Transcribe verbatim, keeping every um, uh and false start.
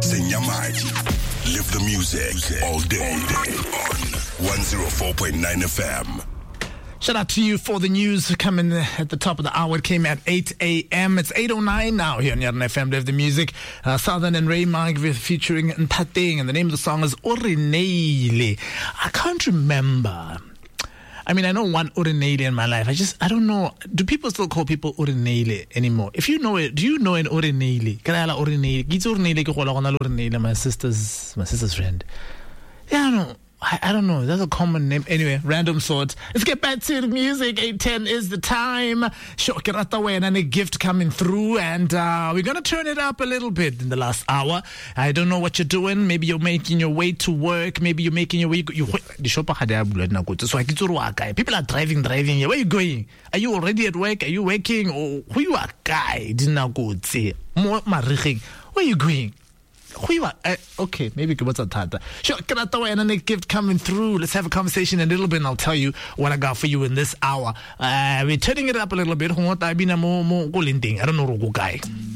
Senyamadi. Live the music all day on one oh four point nine F M. Shout out to you for the news coming at the top of the hour. It came at eight a.m. It's eight oh nine now here on Yarn F M. Live the music. Uh, Southern and Ray Mike featuring Mpateng, and the name of the song is Orinele. I can't remember. I mean, I know one Orinele in my life. I just, I don't know. Do people still call people Orinele anymore? If you know it, do you know an Orinele? Karala Orinele. Gitz Orinele ke gola gona Orinele, my sister's, my sister's friend. Yeah, I don't know. I, I don't know. That's a common name. Anyway, random thoughts. Let's get back to the music. eight ten is the time. Sure, and a gift coming through. And uh, we're going to turn it up a little bit in the last hour. I don't know what you're doing. Maybe you're making your way to work. Maybe you're making your way. You, people are driving, driving. Where are you going? Are you already at work? Are you working? Or who you are? Guy? Where are you going? Uh, okay, maybe what's a tata. Sure, and a gift coming through. Let's have a conversation in a little bit, and I'll tell you what I got for you in this hour. Uh, we're turning it up a little bit. I don't know, guy.